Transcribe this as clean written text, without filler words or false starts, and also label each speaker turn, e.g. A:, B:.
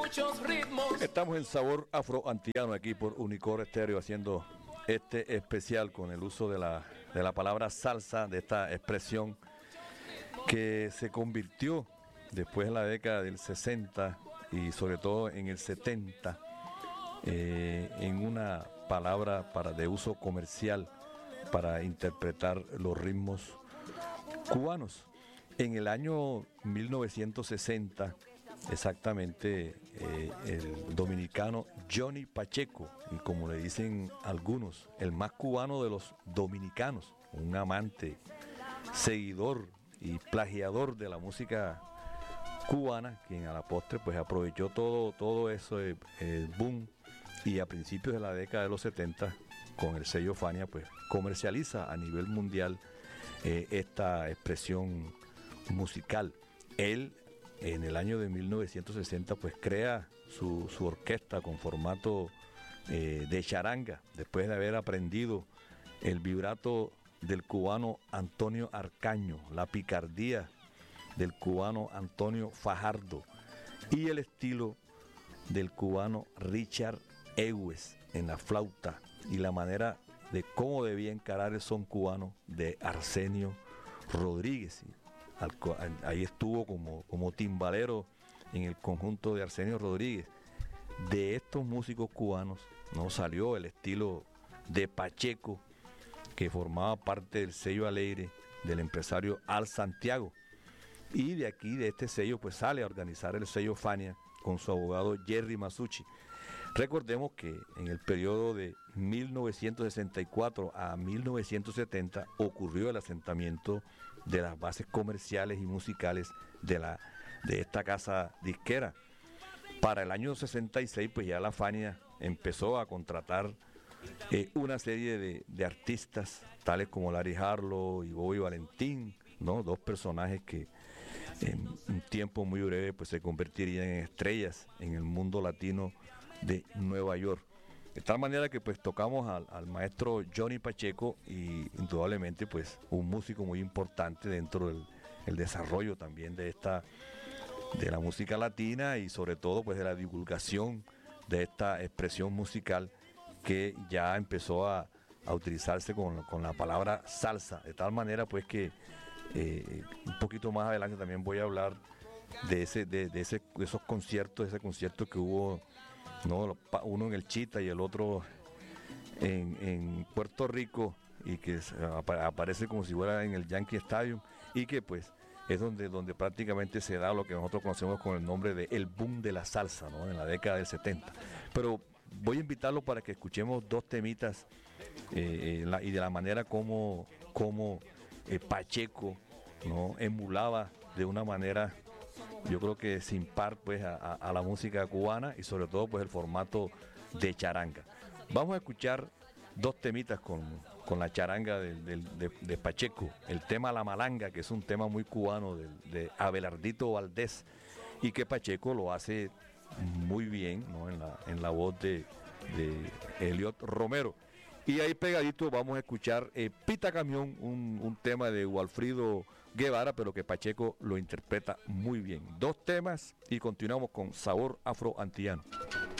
A: muchos ritmos.
B: Estamos en Sabor Afro-Antillano aquí por Unicore Estéreo haciendo este especial con el uso de la palabra salsa, de esta expresión que se convirtió después en la década del 60 y sobre todo en el 70 en una palabra de uso comercial para interpretar los ritmos cubanos. En el año 1960, exactamente, el dominicano Johnny Pacheco, y como le dicen algunos, el más cubano de los dominicanos, un amante, seguidor y plagiador de la música cubana, quien a la postre pues aprovechó todo eso, el boom, y a principios de la década de los 70, con el sello Fania, pues comercializa a nivel mundial esta expresión musical. Él en el año de 1960 pues crea su orquesta con formato de charanga, después de haber aprendido el vibrato del cubano Antonio Arcaño, la picardía del cubano Antonio Fajardo y el estilo del cubano Richard Ewes en la flauta y la manera de cómo debía encarar el son cubano de Arsenio Rodríguez. Ahí estuvo como timbalero en el conjunto de Arsenio Rodríguez. De estos músicos cubanos no salió el estilo de Pacheco, que formaba parte del sello Alegre del empresario Al Santiago. Y de aquí, de este sello, pues sale a organizar el sello Fania con su abogado Jerry Masucci. Recordemos que en el periodo de 1964 a 1970 ocurrió el asentamiento de las bases comerciales y musicales de esta casa disquera. Para el año 66 pues ya la Fania empezó a contratar una serie de artistas tales como Larry Harlow y Bobby Valentín, ¿no? Dos personajes que en un tiempo muy breve pues se convertirían en estrellas en el mundo latino de Nueva York. De tal manera que pues tocamos al maestro Johnny Pacheco, y indudablemente pues un músico muy importante dentro del desarrollo también de la música latina y sobre todo pues de la divulgación de esta expresión musical que ya empezó a utilizarse con la palabra salsa. De tal manera pues que un poquito más adelante también voy a hablar de esos conciertos, ese concierto que hubo, ¿no? Uno en el Chita y el otro en Puerto Rico, y que aparece como si fuera en el Yankee Stadium, y que pues es donde prácticamente se da lo que nosotros conocemos con el nombre de el boom de la salsa, ¿no? En la década del 70. Pero voy a invitarlo para que escuchemos dos temitas y de la manera como Pacheco, ¿no? Emulaba de una manera, yo creo que sin par pues a la música cubana, y sobre todo pues el formato de charanga. Vamos a escuchar dos temitas con la charanga de Pacheco. El tema La Malanga, que es un tema muy cubano de Abelardito Valdés, y que Pacheco lo hace muy bien, ¿no? en la voz de Eliot Romero. Y ahí pegadito vamos a escuchar Pita Camión, un tema de Walfrido Guevara, pero que Pacheco lo interpreta muy bien. Dos temas y continuamos con Sabor Afro-Antillano.